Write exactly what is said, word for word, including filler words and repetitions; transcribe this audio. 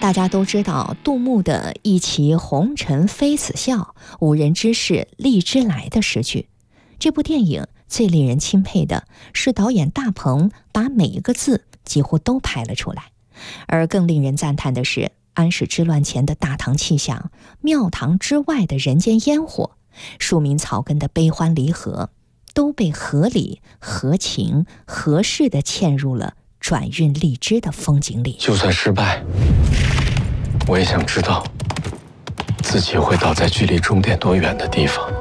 大家都知道杜牧的一骑红尘妃子笑，无人知是荔枝来的诗句。这部电影最令人钦佩的是导演大鹏把每一个字几乎都拍了出来，而更令人赞叹的是安史之乱前的大唐气象，庙堂之外的人间烟火，庶民草根的悲欢离合，都被合理、合情、合适地嵌入了转运荔枝的风景里。 就算失败，我也想知道自己会倒在距离终点多远的地方。